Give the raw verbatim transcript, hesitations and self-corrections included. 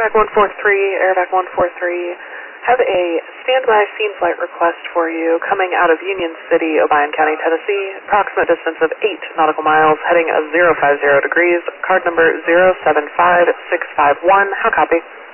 AirVac one four three, AirVac one four three. Have a standby scene flight request for you coming out of Union City, Obion County, Tennessee. Approximate distance of eight nautical miles, heading zero five zero degrees. Card number zero seven five six five one. How copy?